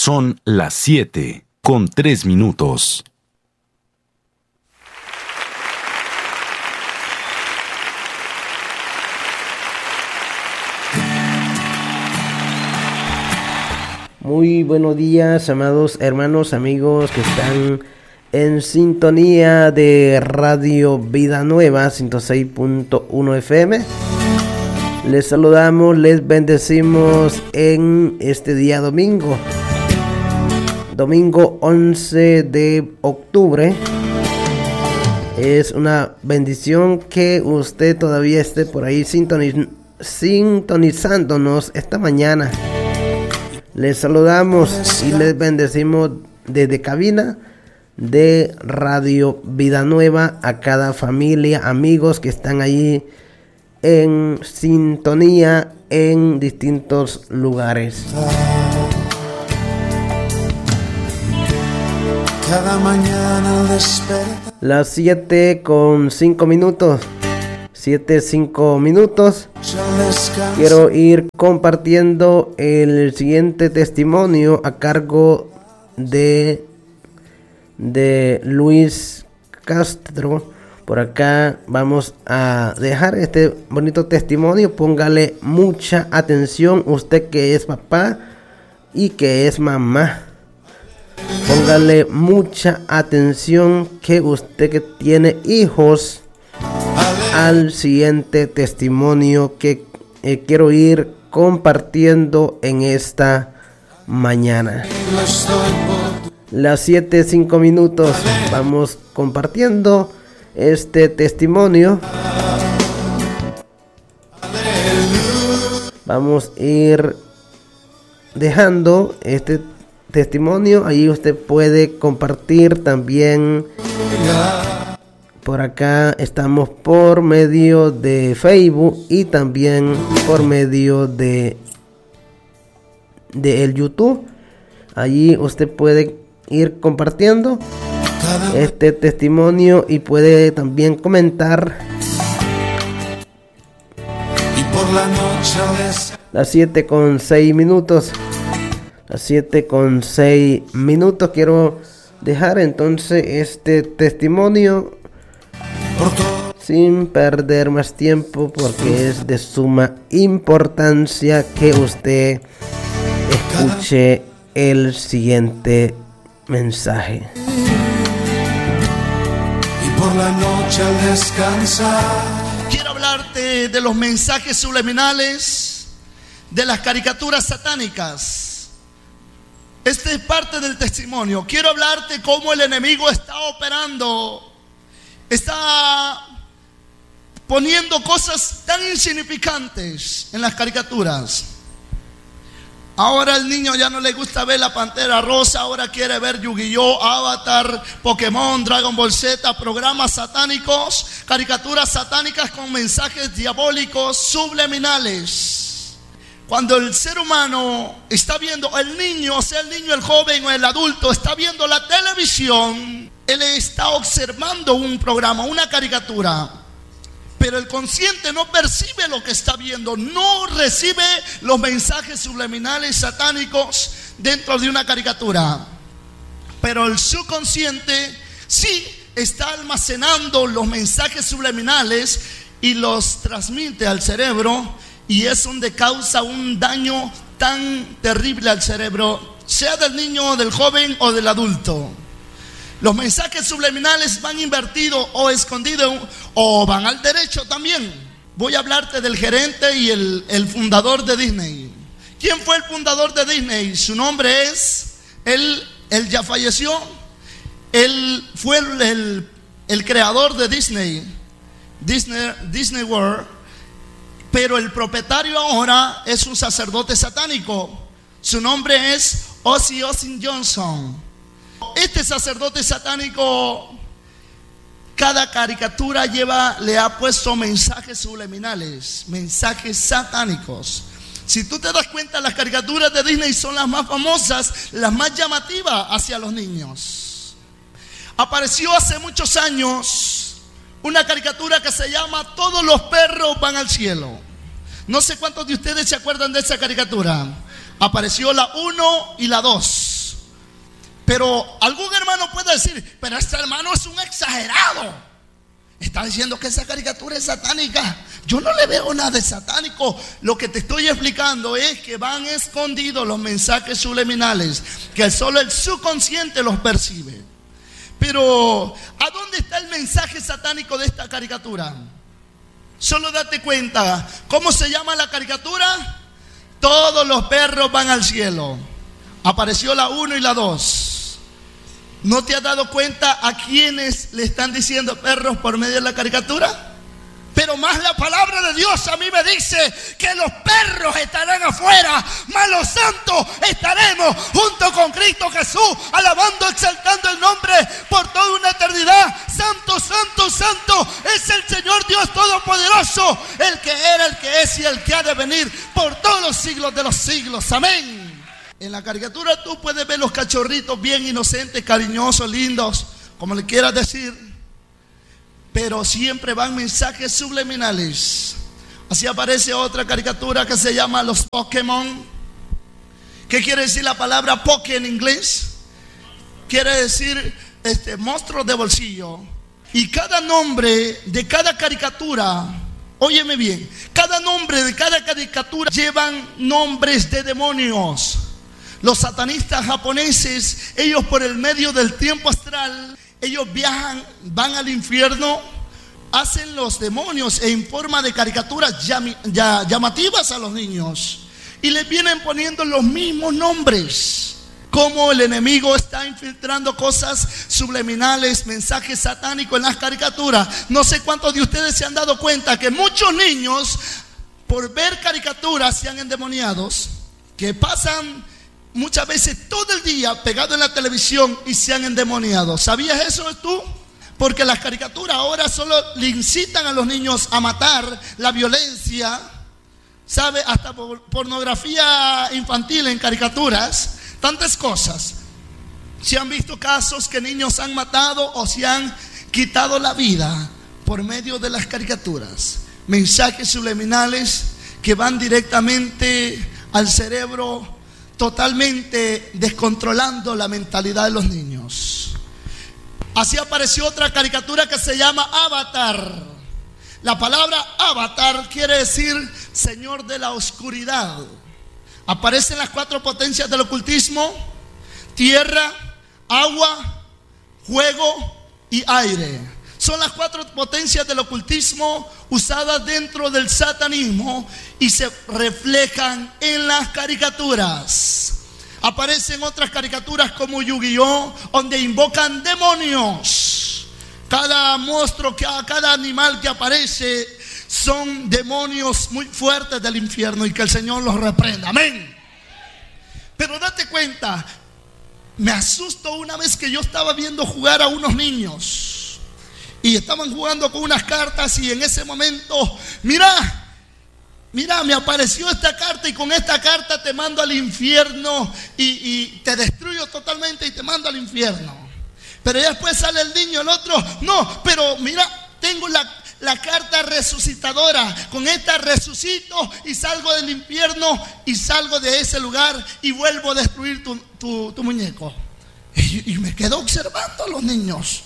Son las 7:03. Muy buenos días, amados hermanos, amigos que están en sintonía de Radio Vida Nueva 106.1 FM. Les saludamos, les bendecimos en este día domingo 11 de octubre. Es una bendición que usted todavía esté por ahí sintonizándonos esta mañana. Les saludamos y les bendecimos desde cabina de Radio Vida Nueva a cada familia, amigos que están allí en sintonía en distintos lugares. Cada mañana al despertar. Las 7:05. 7:05. Quiero ir compartiendo el siguiente testimonio a cargo de Luis Castro. Por acá vamos a dejar este bonito testimonio. Póngale mucha atención, usted que es papá y que es mamá. Póngale mucha atención, que usted que tiene hijos, al siguiente testimonio que quiero ir compartiendo en esta mañana. Las 7:05. Vamos compartiendo este testimonio. Vamos a ir dejando este testimonio. Ahí usted puede compartir también. Por acá estamos por medio de Facebook y también por medio de el YouTube. Allí usted puede ir compartiendo este testimonio y puede también comentar. Y por la noche las 7:06. Las 7:06. Quiero dejar entonces este testimonio sin perder más tiempo, porque es de suma importancia que usted escuche el siguiente mensaje. Y por la noche al descansar. Quiero hablarte de los mensajes subliminales, de las caricaturas satánicas. Este es parte del testimonio. Quiero hablarte cómo el enemigo está operando. Está poniendo cosas tan insignificantes en las caricaturas. Ahora al niño ya no le gusta ver la Pantera Rosa, ahora quiere ver Yu-Gi-Oh, Avatar, Pokémon, Dragon Ball Z, programas satánicos, caricaturas satánicas con mensajes diabólicos subliminales. Cuando el ser humano está viendo, el niño, sea el niño, el joven o el adulto, está viendo la televisión, él está observando un programa, una caricatura, pero el consciente no percibe lo que está viendo, no recibe los mensajes subliminales satánicos dentro de una caricatura, pero el subconsciente sí está almacenando los mensajes subliminales y los transmite al cerebro, y es donde causa un daño tan terrible al cerebro, sea del niño, del joven o del adulto. Los mensajes subliminales van invertidos o escondidos o van al derecho también. Voy a hablarte del gerente y el fundador de Disney. ¿Quién fue el fundador de Disney? Su nombre es, él ya falleció. Él fue el creador de Disney World, pero el propietario ahora es un sacerdote satánico. Su nombre es Ozzy Johnson. Este sacerdote satánico, cada caricatura le ha puesto mensajes subliminales, mensajes satánicos. Si tú te das cuenta, las caricaturas de Disney son las más famosas, las más llamativas hacia los niños. Apareció hace muchos años una caricatura que se llama Todos los perros van al cielo. No sé cuántos de ustedes se acuerdan de esa caricatura. Apareció la 1 y la 2. Pero algún hermano puede decir, pero este hermano es un exagerado. Está diciendo que esa caricatura es satánica. Yo no le veo nada de satánico. Lo que te estoy explicando es que van escondidos los mensajes subliminales, que solo el subconsciente los percibe. Pero ¿a dónde está el mensaje satánico de esta caricatura? Solo date cuenta. ¿Cómo se llama la caricatura? Todos los perros van al cielo. Apareció la 1 y la 2. ¿No te has dado cuenta a quienes le están diciendo perros por medio de la caricatura? Pero más la palabra de Dios a mí me dice que los perros estarán afuera, mas los santos estaremos junto con Cristo Jesús, alabando, exaltando el nombre por toda una eternidad. Santo, santo, santo es el Señor Dios Todopoderoso, el que era, el que es y el que ha de venir por todos los siglos de los siglos. Amén. En la caricatura tú puedes ver los cachorritos bien inocentes, cariñosos, lindos, como le quieras decir, pero siempre van mensajes subliminales. Así aparece otra caricatura que se llama los Pokémon. ¿Qué quiere decir la palabra Poké en inglés? Quiere decir monstruos de bolsillo. Y cada nombre de cada caricatura, óyeme bien, cada nombre de cada caricatura llevan nombres de demonios. Los satanistas japoneses, ellos por el medio del tiempo astral, ellos viajan, van al infierno, hacen los demonios en forma de caricaturas llamativas a los niños y les vienen poniendo los mismos nombres. Como el enemigo está infiltrando cosas subliminales, mensajes satánicos en las caricaturas. No sé cuántos de ustedes se han dado cuenta que muchos niños, por ver caricaturas, sean endemoniados, que pasan muchas veces todo el día pegado en la televisión y se han endemoniado. ¿Sabías eso tú? Porque las caricaturas ahora solo le incitan a los niños a matar, la violencia, ¿sabe? Hasta pornografía infantil en caricaturas, tantas cosas. Se han visto casos que niños han matado o se han quitado la vida por medio de las caricaturas. Mensajes subliminales que van directamente al cerebro, totalmente descontrolando la mentalidad de los niños. Así apareció otra caricatura que se llama Avatar. La palabra Avatar quiere decir Señor de la oscuridad. Aparecen las 4 potencias del ocultismo: tierra, agua, fuego y aire. Son las 4 potencias del ocultismo usadas dentro del satanismo y se reflejan en las caricaturas. Aparecen otras caricaturas como Yu-Gi-Oh, donde invocan demonios. Cada monstruo, cada animal que aparece son demonios muy fuertes del infierno y que el Señor los reprenda. Amén. Pero date cuenta, me asustó una vez que yo estaba viendo jugar a unos niños. Y estaban jugando con unas cartas y en ese momento, mira, me apareció esta carta y con esta carta te mando al infierno y te destruyo totalmente y te mando al infierno. Pero ya después sale el niño, el otro, no, pero mira, tengo la carta resucitadora, con esta resucito y salgo del infierno y salgo de ese lugar y vuelvo a destruir tu muñeco. Y me quedo observando a los niños.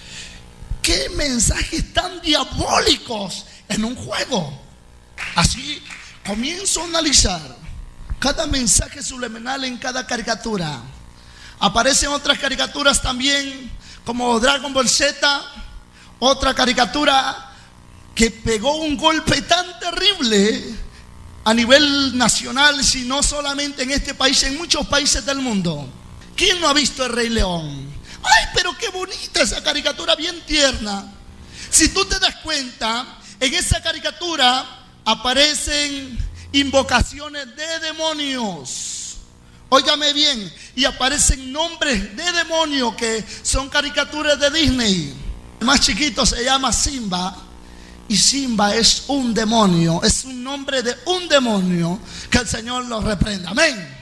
¿Qué mensajes tan diabólicos en un juego? Así comienzo a analizar cada mensaje subliminal en cada caricatura. Aparecen otras caricaturas también, como Dragon Ball Z, otra caricatura que pegó un golpe tan terrible a nivel nacional, sino solamente en este país, en muchos países del mundo. ¿Quién no ha visto El Rey León? Ay, pero qué bonita esa caricatura, bien tierna. Si tú te das cuenta, en esa caricatura aparecen invocaciones de demonios. Óigame bien, y aparecen nombres de demonios que son caricaturas de Disney. El más chiquito se llama Simba, y Simba es un demonio, es un nombre de un demonio, que el Señor lo reprenda. Amén.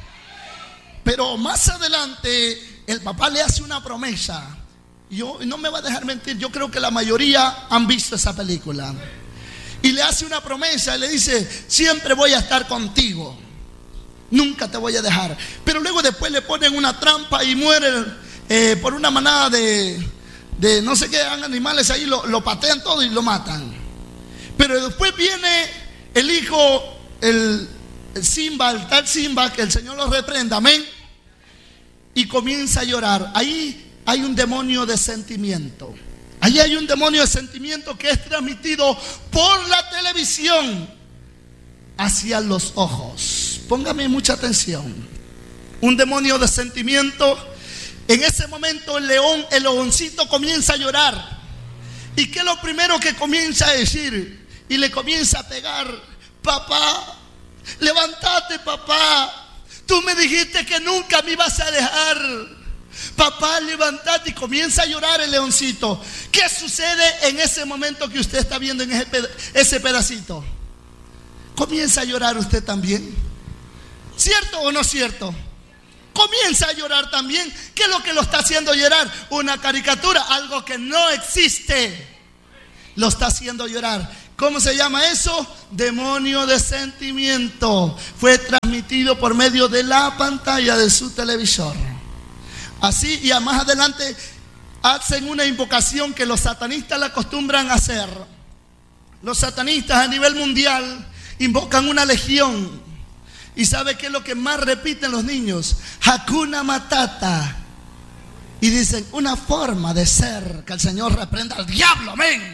Pero más adelante el papá le hace una promesa. Yo no me va a dejar mentir, yo creo que la mayoría han visto esa película. Y le hace una promesa y le dice: siempre voy a estar contigo, nunca te voy a dejar. Pero luego después le ponen una trampa y muere por una manada de no sé qué animales ahí, lo patean todo y lo matan. Pero después viene el hijo, el Simba, el tal Simba, que el Señor lo reprenda, amén, y comienza a llorar. Ahí hay un demonio de sentimiento. Ahí hay un demonio de sentimiento que es transmitido por la televisión hacia los ojos. Póngame mucha atención. Un demonio de sentimiento. En ese momento el leoncito comienza a llorar. ¿Y qué es lo primero que comienza a decir? Y le comienza a pegar: papá, levántate, papá. Tú me dijiste que nunca me ibas a dejar. Papá, levántate. Y comienza a llorar el leoncito. ¿Qué sucede en ese momento que usted está viendo en ese pedacito? Comienza a llorar usted también. ¿Cierto o no cierto? Comienza a llorar también. ¿Qué es lo que lo está haciendo llorar? Una caricatura, algo que no existe, lo está haciendo llorar. ¿Cómo se llama eso? Demonio de sentimiento. Fue transmitido por medio de la pantalla de su televisor. Así, y más adelante hacen una invocación que los satanistas la acostumbran a hacer. Los satanistas a nivel mundial invocan una legión. ¿Y sabe qué es lo que más repiten los niños? Hakuna Matata. Y dicen: una forma de ser, que el Señor reprenda al diablo, amén.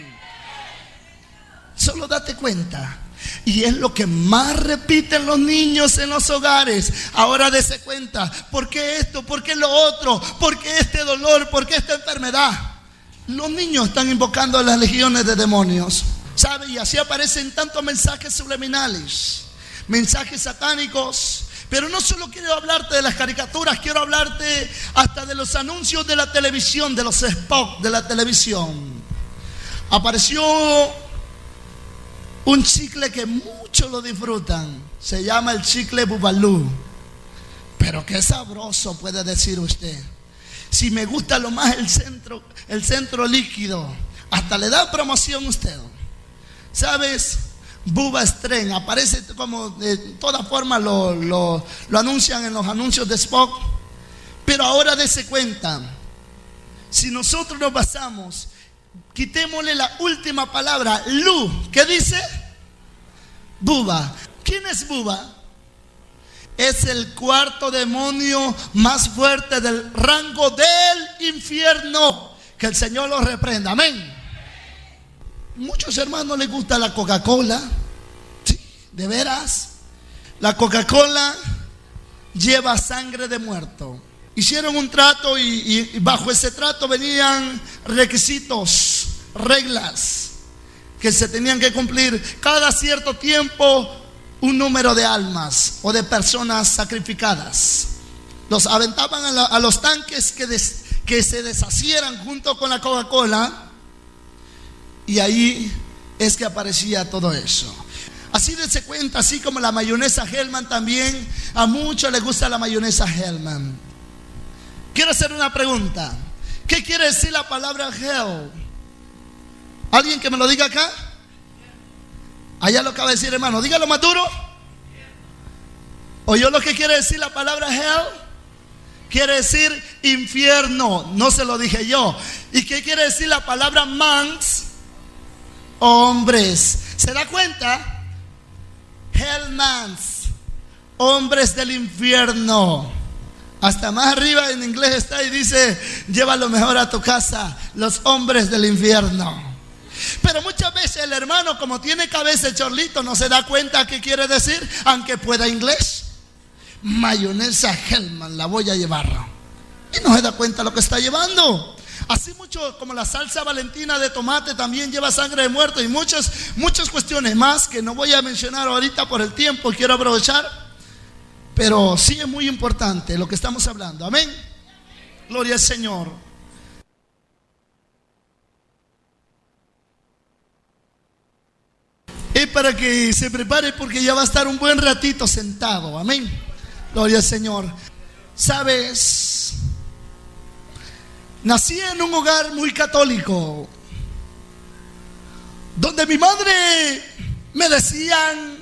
Solo date cuenta. Y es lo que más repiten los niños en los hogares. Ahora dese cuenta: ¿por qué esto? ¿Por qué lo otro? ¿Por qué este dolor? ¿Por qué esta enfermedad? Los niños están invocando a las legiones de demonios, ¿sabe? Y así aparecen tantos mensajes subliminales, mensajes satánicos. Pero no solo quiero hablarte de las caricaturas, quiero hablarte hasta de los anuncios de la televisión, de los spots de la televisión. Apareció un chicle que muchos lo disfrutan. Se llama el chicle Bubalú. Pero qué sabroso, puede decir usted. Si me gusta lo más el centro líquido, hasta le da promoción a usted. ¿Sabes? Buba Stren, aparece como de todas formas lo anuncian en los anuncios de Spock. Pero ahora dése cuenta, si nosotros nos basamos, quitémosle la última palabra, Lu, ¿qué dice? Buba. ¿Quién es Buba? Es el cuarto demonio más fuerte del rango del infierno. Que el Señor lo reprenda, amén. Muchos hermanos les gusta la Coca-Cola. Sí, de veras. La Coca-Cola lleva sangre de muerto. Hicieron un trato y bajo ese trato venían requisitos, reglas que se tenían que cumplir. Cada cierto tiempo un número de almas o de personas sacrificadas. Los aventaban a los tanques que se deshacieran junto con la Coca-Cola. Y ahí es que aparecía todo eso. Así dése cuenta, así como la mayonesa Hellman también. A muchos les gusta la mayonesa Hellman. Quiero hacer una pregunta. ¿Qué quiere decir la palabra hell? ¿Alguien que me lo diga acá? Allá lo acaba de decir, hermano. Dígalo más duro. ¿Oyó lo que quiere decir la palabra hell? Quiere decir infierno. No se lo dije yo. ¿Y qué quiere decir la palabra mans? Hombres. ¿Se da cuenta? Hellmans, hombres del infierno. Hasta más arriba en inglés está y dice: llévalo mejor a tu casa, los hombres del infierno. Pero muchas veces el hermano, como tiene cabeza de chorlito, no se da cuenta qué quiere decir, aunque pueda inglés. Mayonesa Hellman la voy a llevar, y no se da cuenta lo que está llevando. Así mucho como la salsa Valentina de tomate también lleva sangre de muerto, y muchas cuestiones más que no voy a mencionar ahorita por el tiempo, quiero aprovechar. Pero sí es muy importante lo que estamos hablando, amén. Gloria al Señor. Es para que se prepare, porque ya va a estar un buen ratito sentado, amén. Gloria al Señor. Sabes, nací en un hogar muy católico, donde mi madre me decían: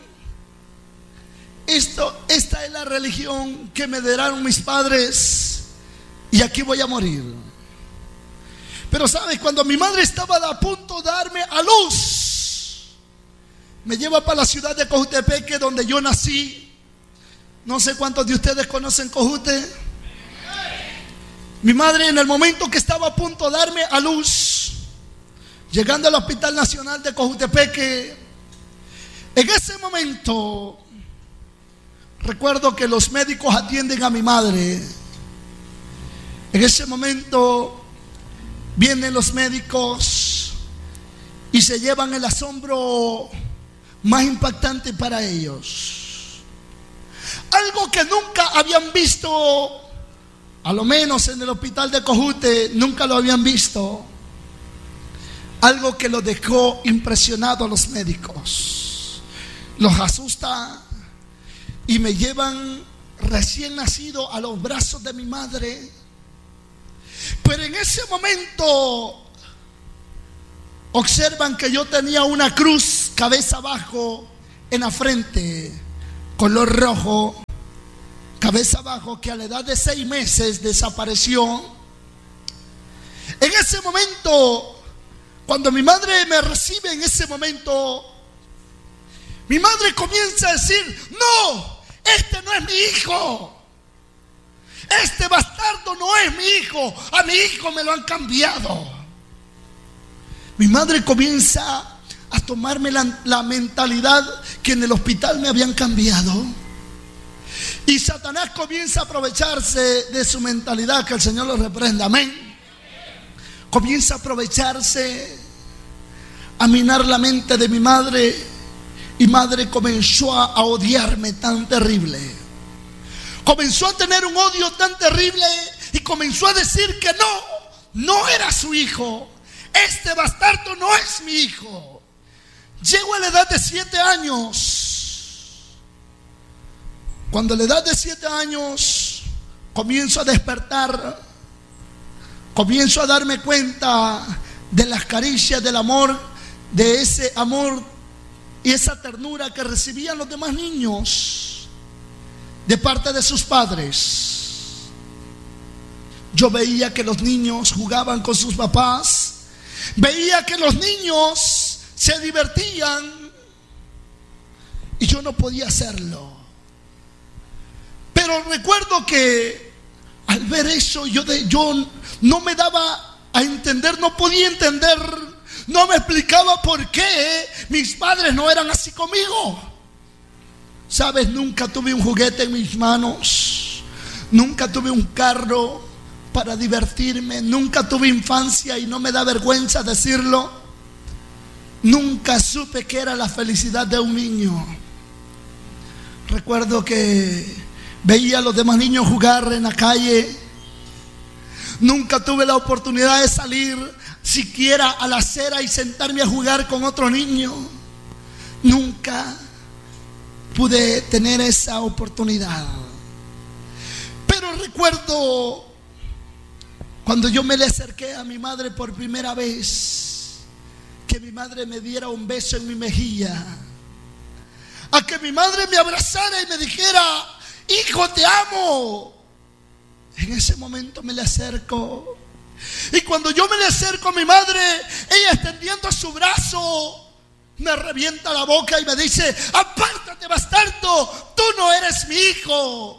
esta es la religión que me heredaron mis padres, y aquí voy a morir. Pero sabes, cuando mi madre estaba a punto de darme a luz, me lleva para la ciudad de Cojutepeque, donde yo nací. No sé cuántos de ustedes conocen Cojute. Mi madre, en el momento que estaba a punto de darme a luz, llegando al Hospital Nacional de Cojutepeque, en ese momento recuerdo que los médicos atienden a mi madre. En ese momento vienen los médicos y se llevan el asombro más impactante para ellos. Algo que nunca habían visto, a lo menos en el hospital de Cojute, nunca lo habían visto. Algo que los dejó impresionados a los médicos. Los asusta y me llevan recién nacido a los brazos de mi madre. Pero en ese momento observan que yo tenía una cruz cabeza abajo en la frente, color rojo, cabeza abajo, que a la edad de 6 meses desapareció. En ese momento, cuando mi madre me recibe, en ese momento mi madre comienza a decir: no, este no es mi hijo. Este bastardo no es mi hijo. A mi hijo me lo han cambiado. Mi madre comienza a tomarme la mentalidad que en el hospital me habían cambiado. Y Satanás comienza a aprovecharse de su mentalidad, que el Señor lo reprenda, amén. Comienza a aprovecharse, a minar la mente de mi madre. Y madre comenzó a odiarme tan terrible. Comenzó a tener un odio tan terrible y comenzó a decir que no era su hijo. Este bastardo no es mi hijo. Llego a la edad de 7 años. Cuando a la edad de 7 años comienzo a despertar, comienzo a darme cuenta de las caricias, del amor, de ese amor y esa ternura que recibían los demás niños de parte de sus padres. Yo veía que los niños jugaban con sus papás, veía que los niños se divertían y yo no podía hacerlo. Pero recuerdo que al ver eso yo no me daba a entender, no podía entender, no me explicaba por qué mis padres no eran así conmigo. Sabes, nunca tuve un juguete en mis manos, nunca tuve un carro para divertirme, nunca tuve infancia y no me da vergüenza decirlo. Nunca supe qué era la felicidad de un niño. Recuerdo que veía a los demás niños jugar en la calle. Nunca tuve la oportunidad de salir siquiera a la acera y sentarme a jugar con otro niño. Nunca pude tener esa oportunidad. Pero recuerdo cuando yo me le acerqué a mi madre por primera vez, que mi madre me diera un beso en mi mejilla, a que mi madre me abrazara y me dijera: hijo, te amo. En ese momento me le acerco, y cuando yo me le acerco a mi madre, ella extendiendo su brazo me revienta la boca y me dice: apártate, bastardo, tú no eres mi hijo.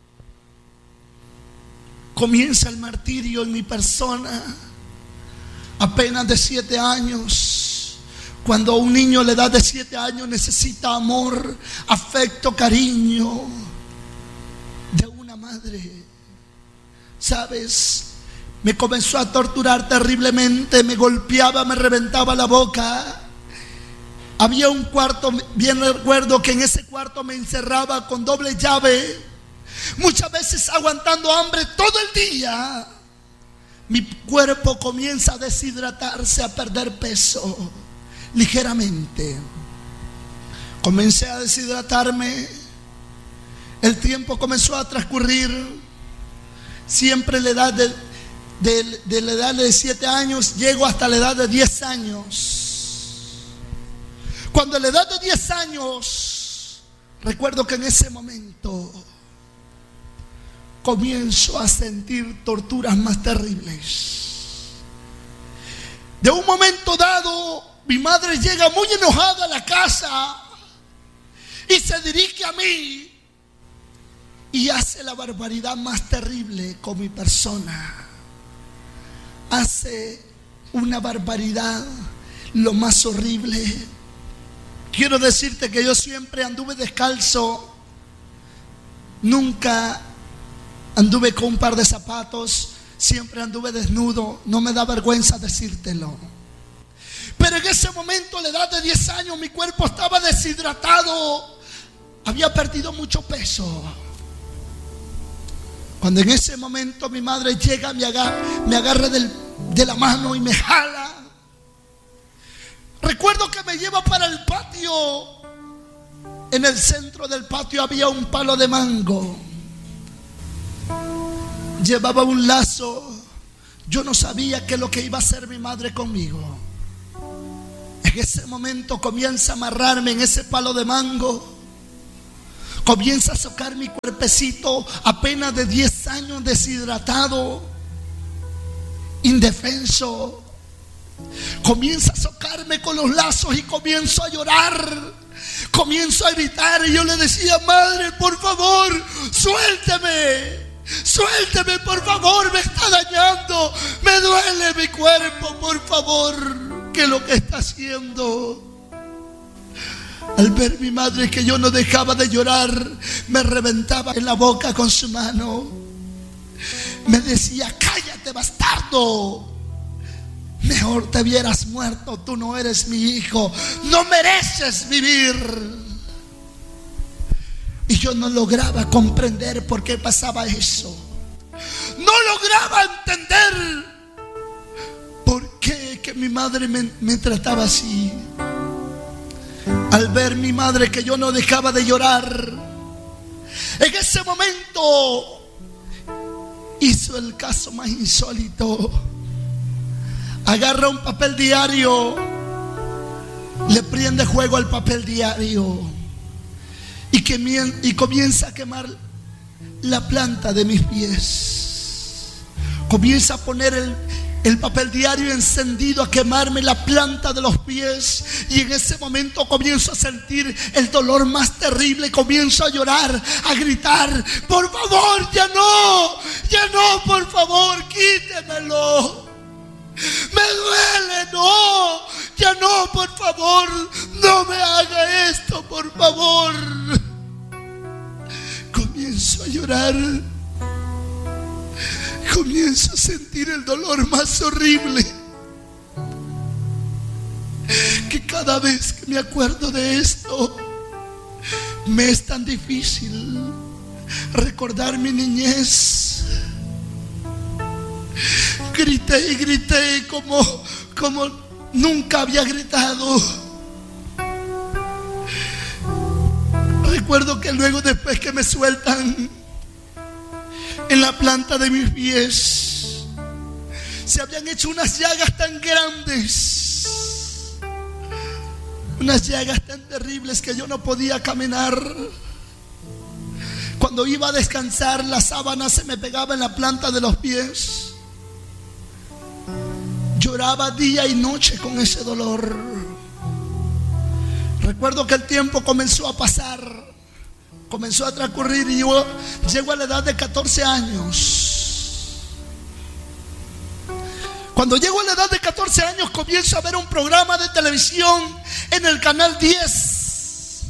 Comienza el martirio en mi persona. Apenas de 7 años. Cuando a un niño a la edad de 7 años necesita amor, afecto, cariño de una madre. ¿Sabes? Me comenzó a torturar terriblemente, me golpeaba, me reventaba la boca. Había un cuarto, bien recuerdo que en ese cuarto me encerraba con doble llave, muchas veces aguantando hambre todo el día. Mi cuerpo comienza a deshidratarse, a perder peso ligeramente. Comencé a deshidratarme. El tiempo comenzó a transcurrir. Siempre la edad de la edad de 7 años llego hasta la edad de 10 años. Cuando a la edad de 10 años, recuerdo que en ese momento comienzo a sentir torturas más terribles. De un momento dado, mi madre llega muy enojada a la casa y se dirige a mí y hace la barbaridad más terrible con mi persona. Hace una barbaridad lo más horrible. Quiero decirte que yo siempre anduve descalzo, nunca anduve con un par de zapatos, siempre anduve desnudo, no me da vergüenza decírtelo. Pero en ese momento, a la edad de 10 años, mi cuerpo estaba deshidratado, había perdido mucho peso. Cuando en ese momento mi madre llega, me agarra de la mano y me jala. Recuerdo que me lleva para el patio. En el centro del patio había un palo de mango. Llevaba un lazo. Yo no sabía qué es lo que iba a hacer mi madre conmigo. En ese momento comienza a amarrarme en ese palo de mango. Comienza a socar mi cuerpecito apenas de 10 años, deshidratado, indefenso. Comienza a socarme con los lazos y comienzo a llorar. Comienzo a gritar y yo le decía: madre, por favor, suélteme. Suélteme, por favor, me está dañando. Me duele mi cuerpo, por favor. ¿Qué es lo que está haciendo? Al ver mi madre que yo no dejaba de llorar, me reventaba en la boca con su mano. Me decía: cállate, bastardo. Mejor te hubieras muerto, tú no eres mi hijo, no mereces vivir. Y yo no lograba comprender por qué pasaba eso. No lograba entender por qué que mi madre me trataba así. Al ver mi madre que yo no dejaba de llorar, en ese momento hizo el caso más insólito. Agarra un papel diario, le prende fuego al papel diario y comienza a quemar la planta de mis pies. Comienza a poner el papel diario encendido, a quemarme la planta de los pies. Y en ese momento comienzo a sentir el dolor más terrible. Comienzo a llorar, a gritar: por favor, ya no, por favor, quítemelo. Me duele, no, ya no, por favor, no me haga esto, por favor. Comienzo a llorar. Comienzo a sentir el dolor más horrible, que cada vez que me acuerdo de esto, me es tan difícil recordar mi niñez. Grité y grité como nunca había gritado. Recuerdo que luego, después que me sueltan, en la planta de mis pies se habían hecho unas llagas tan grandes, unas llagas tan terribles que yo no podía caminar. Cuando iba a descansar, la sábana se me pegaba en la planta de los pies. Lloraba día y noche con ese dolor. Recuerdo que el tiempo comenzó a pasar, comenzó a transcurrir y yo llego a la edad de 14 años. Cuando llego a la edad de 14 años, comienzo a ver un programa de televisión en el canal 10,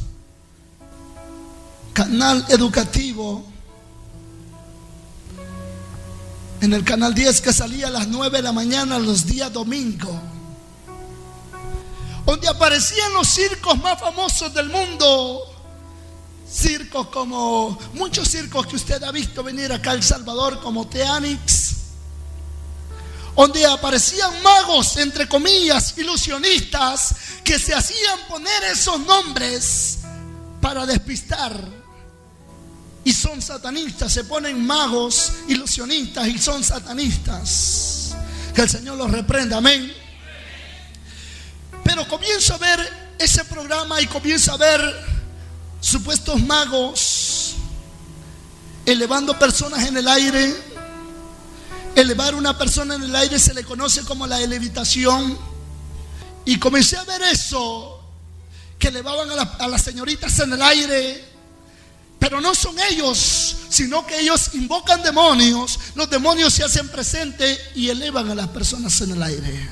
canal educativo. En el canal 10, que salía a las 9 de la mañana los días domingos, donde aparecían los circos más famosos del mundo. Circos como muchos circos que usted ha visto venir acá a El Salvador, como Teanix, donde aparecían magos, entre comillas, ilusionistas, que se hacían poner esos nombres para despistar. Y son satanistas, se ponen magos, ilusionistas y son satanistas. Que el Señor los reprenda, amén. Pero comienzo a ver ese programa y comienzo a ver supuestos magos elevando personas en el aire. Elevar una persona en el aire se le conoce como la levitación. Y comencé a ver eso, que elevaban a las señoritas en el aire. Pero no son ellos, sino que ellos invocan demonios. Los demonios se hacen presentes y elevan a las personas en el aire.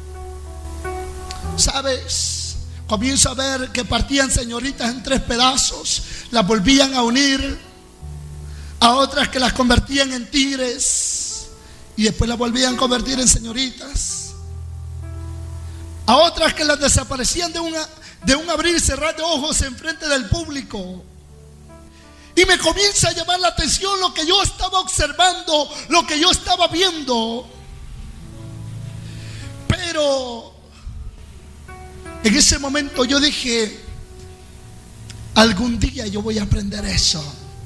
¿Sabes? Comienzo a ver que partían señoritas en 3 pedazos, las volvían a unir, a otras que las convertían en tigres y después las volvían a convertir en señoritas, a otras que las desaparecían de un abrir y cerrar de ojos en frente del público. Y me comienza a llamar la atención lo que yo estaba observando, lo que yo estaba viendo. Pero en ese momento yo dije, algún día yo voy a aprender eso.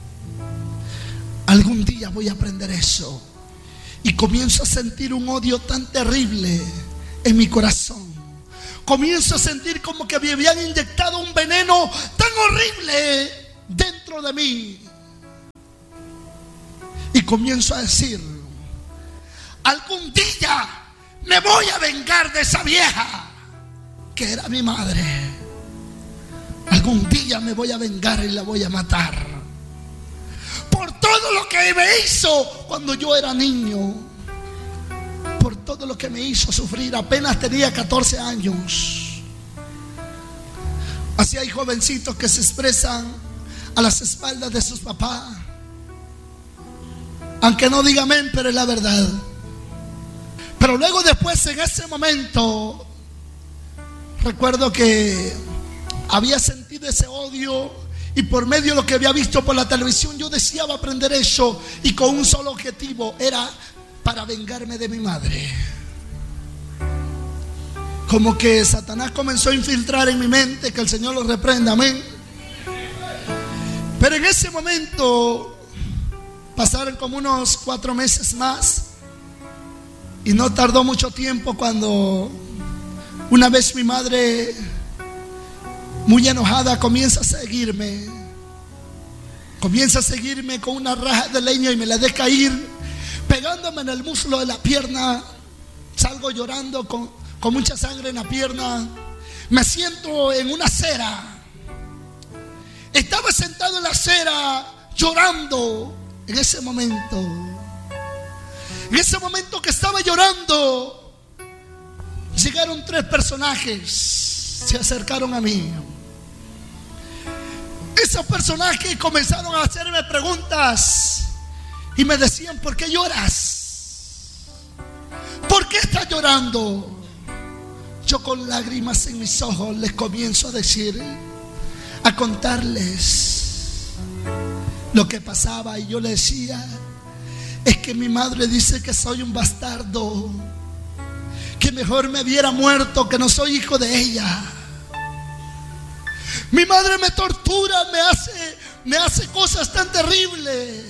Algún día voy a aprender eso. Y comienzo a sentir un odio tan terrible en mi corazón. Comienzo a sentir como que me habían inyectado un veneno tan horrible dentro de mí. Y comienzo a decir, algún día me voy a vengar de esa vieja que era mi madre. Algún día me voy a vengar y la voy a matar por todo lo que me hizo cuando yo era niño, por todo lo que me hizo sufrir. Apenas tenía 14 años. Así hay jovencitos que se expresan a las espaldas de sus papás, aunque no digan amén, pero es la verdad. Pero luego después, en ese momento, recuerdo que había sentido ese odio, y por medio de lo que había visto por la televisión, yo deseaba aprender eso, y con un solo objetivo, era para vengarme de mi madre. Como que Satanás comenzó a infiltrar en mi mente, que el Señor lo reprenda, amén. Pero en ese momento pasaron como unos 4 meses más, y no tardó mucho tiempo cuando una vez mi madre, muy enojada, comienza a seguirme con una raja de leña y me la deja ir, pegándome en el muslo de la pierna. Salgo llorando con mucha sangre en la pierna. Me siento en una acera. Estaba sentado en la acera llorando en ese momento. En ese momento que estaba llorando, llegaron 3 personajes, se acercaron a mí. Esos personajes comenzaron a hacerme preguntas y me decían, ¿por qué lloras? ¿Por qué estás llorando? Yo con lágrimas en mis ojos les comienzo a decir, a contarles lo que pasaba. Y yo le decía, es que mi madre dice que soy un bastardo, que mejor me hubiera muerto, que no soy hijo de ella. Mi madre me tortura, me hace cosas tan terribles,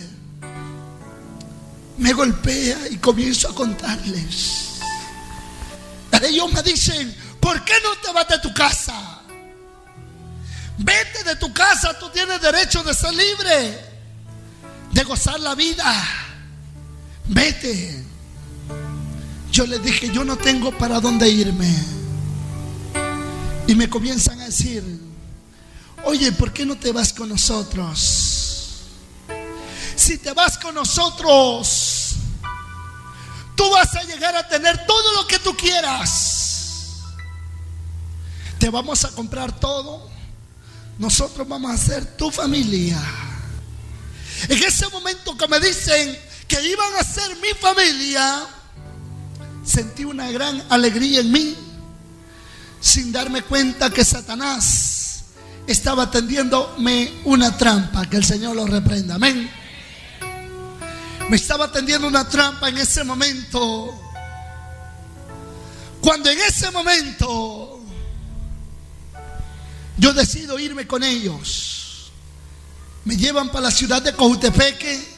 me golpea, y comienzo a contarles. Ellos me dicen, ¿por qué no te vas de tu casa? Vete de tu casa, tú tienes derecho de ser libre, de gozar la vida. Vete. Yo les dije, yo no tengo para dónde irme. Y me comienzan a decir, oye, ¿por qué no te vas con nosotros? Si te vas con nosotros, tú vas a llegar a tener todo lo que tú quieras. Te vamos a comprar todo. Nosotros vamos a ser tu familia. En ese momento que me dicen que iban a ser mi familia, sentí una gran alegría en mí, sin darme cuenta que Satanás estaba tendiéndome una trampa. Que el Señor lo reprenda, amén. Me estaba tendiendo una trampa en ese momento. Cuando en ese momento yo decido irme con ellos, me llevan para la ciudad de Cojutepeque.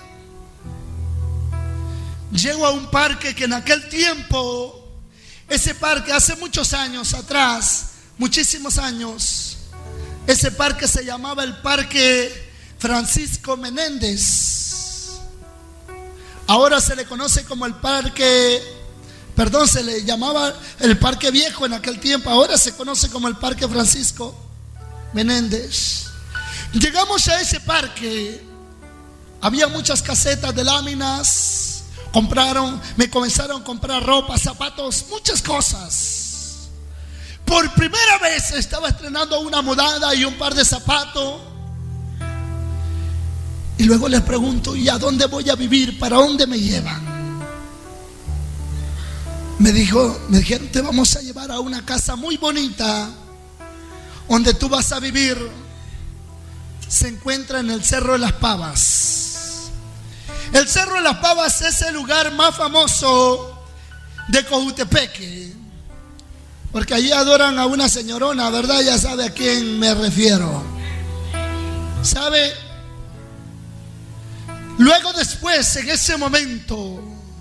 Llego a un parque que en aquel tiempo, ese parque hace muchos años atrás, muchísimos años, ese parque se llamaba el Parque Francisco Menéndez. Ahora se le conoce como el parque, perdón, se le llamaba el Parque Viejo en aquel tiempo. Ahora se conoce como el Parque Francisco Menéndez. Llegamos a ese parque. Había muchas casetas de láminas. Me comenzaron a comprar ropa, zapatos, muchas cosas. Por primera vez estaba estrenando una mudada y un par de zapatos. Y luego les pregunto, ¿y a dónde voy a vivir? ¿Para dónde me llevan? Me dijeron, te vamos a llevar a una casa muy bonita, donde tú vas a vivir. Se encuentra en el Cerro de las Pavas. El Cerro de las Pavas es el lugar más famoso de Cojutepeque, porque allí adoran a una señorona, ¿verdad? Ya sabe a quién me refiero. ¿Sabe? Luego después, en ese momento,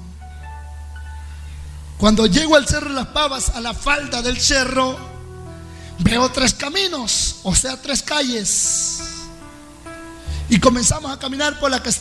cuando llego al Cerro de las Pavas, a la falda del cerro, veo 3 caminos, o sea 3 calles. Y comenzamos a caminar por